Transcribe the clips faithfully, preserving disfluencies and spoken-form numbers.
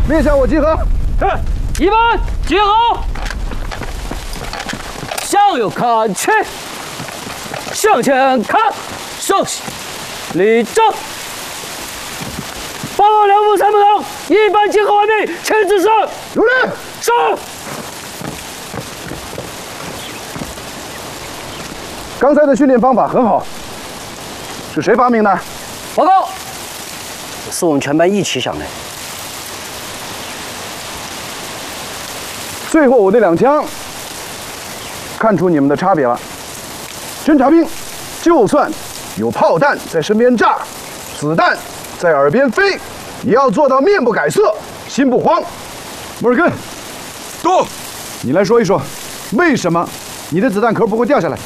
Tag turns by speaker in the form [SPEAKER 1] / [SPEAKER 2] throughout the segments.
[SPEAKER 1] 列下我集合。
[SPEAKER 2] 是，一班集合。向右看齐，向前看，稍息，立正。报告两部参谋长，一班集合完毕，请指示。
[SPEAKER 1] 有令。
[SPEAKER 2] 是。
[SPEAKER 1] 刚才的训练方法很好，是谁发明的？
[SPEAKER 2] 报告，是我们全班一起想的。
[SPEAKER 1] 最后我那两枪，看出你们的差别了。侦察兵，就算有炮弹在身边炸，子弹在耳边飞，也要做到面不改色，心不慌。摩尔根，
[SPEAKER 3] 到，
[SPEAKER 1] 你来说一说，为什么你的子弹壳不会掉下来？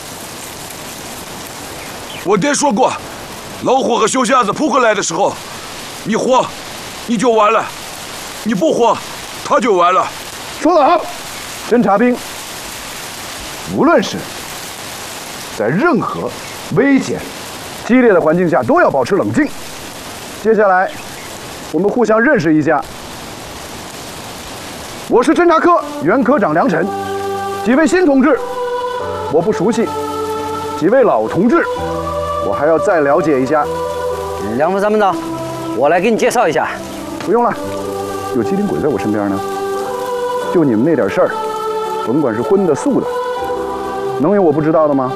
[SPEAKER 3] 我爹说过，老虎和熊瞎子扑过来的时候，你活，你就完了；你不活，他就完了。
[SPEAKER 1] 说得好，侦察兵，无论是在任何危险、激烈的环境下，都要保持冷静。接下来，我们互相认识一下。我是侦察科原科长梁晨，几位新同志我不熟悉，几位老同志我还要再了解一下。
[SPEAKER 2] 梁副参谋长，我来给你介绍一下。
[SPEAKER 1] 不用了，有机灵鬼在我身边呢。就你们那点事儿，甭管是荤的素的，能有我不知道的吗？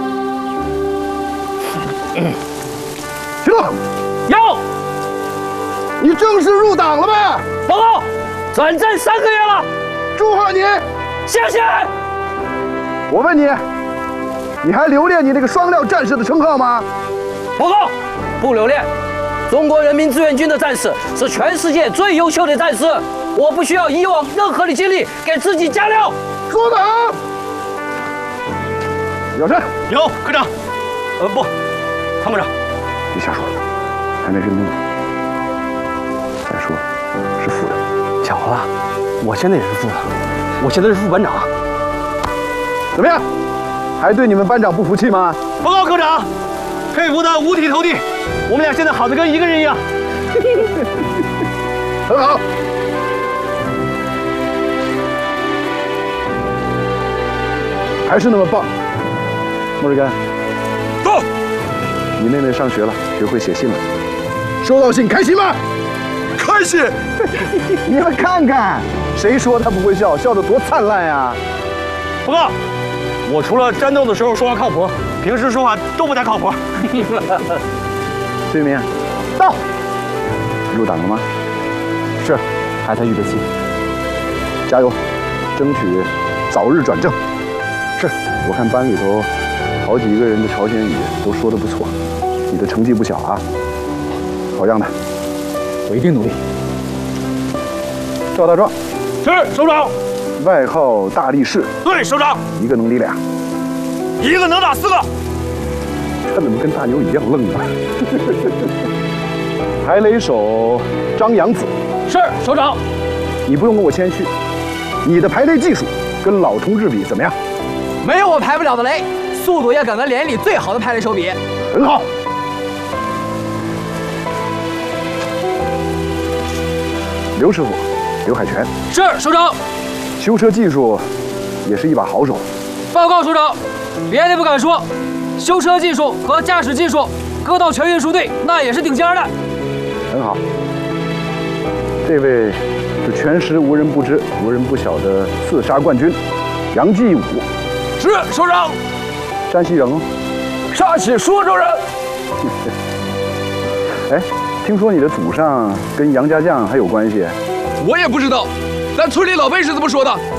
[SPEAKER 1] 行动！
[SPEAKER 2] 有。
[SPEAKER 1] 你正式入党了呗？
[SPEAKER 2] 报告，转战三个月了。
[SPEAKER 1] 祝贺你！
[SPEAKER 2] 谢谢。
[SPEAKER 1] 我问你，你还留恋你那个双料战士的称号吗？
[SPEAKER 2] 报告，不留恋。中国人民志愿军的战士是全世界最优秀的战士，我不需要以往任何的经历给自己加料。
[SPEAKER 1] 说得好。有事？
[SPEAKER 2] 有，科长。呃，不，参谋长。
[SPEAKER 1] 别瞎说，还没任命。再说，是副的。
[SPEAKER 2] 小伙子，我现在也是副的，我现在是副班长。
[SPEAKER 1] 怎么样？还对你们班长不服气吗？
[SPEAKER 2] 报告科长，佩服的五体投地。我们俩现在好的跟一个人一样。
[SPEAKER 1] 很好。还是那么棒。莫尔根，
[SPEAKER 3] 到。
[SPEAKER 1] 你妹妹上学了，学会写信了，收到信开心吗？
[SPEAKER 3] 开心。
[SPEAKER 1] 你们看看，谁说他不会笑？笑得多灿烂呀！
[SPEAKER 2] 报告，我除了战斗的时候说话靠谱，平时说话都不太靠谱。
[SPEAKER 1] 这名，到。入党了吗？
[SPEAKER 2] 是，还在预备期。
[SPEAKER 1] 加油，争取早日转正。是，我看班里头好几个人的朝鲜语都说得不错，你的成绩不小啊，好样的！
[SPEAKER 2] 我一定努力。
[SPEAKER 1] 赵大壮，
[SPEAKER 2] 是首长。
[SPEAKER 1] 外号大力士。
[SPEAKER 2] 对，首长。
[SPEAKER 1] 一个能抵俩，
[SPEAKER 2] 一个能打四个。
[SPEAKER 1] 他怎么跟大牛一样愣啊？排雷手张扬子。
[SPEAKER 2] 是，首长。
[SPEAKER 1] 你不用跟我谦虚，你的排雷技术跟老同志比怎么样？
[SPEAKER 4] 没有我排不了的雷，速度也敢跟连里最好的排雷手比。
[SPEAKER 1] 很好。刘师傅，刘海泉。
[SPEAKER 2] 是，首长。
[SPEAKER 1] 修车技术也是一把好手。
[SPEAKER 2] 报告首长，别的不敢说，修车技术和驾驶技术搁到全运输队那也是顶尖的。
[SPEAKER 1] 很好。这位是全师无人不知、无人不晓的刺杀冠军杨继武。
[SPEAKER 3] 是，首长。
[SPEAKER 1] 山西人哦。
[SPEAKER 3] 山西舒州人。
[SPEAKER 1] 哎，听说你的祖上跟杨家将还有关系？
[SPEAKER 3] 我也不知道，咱村里老辈是这么说的。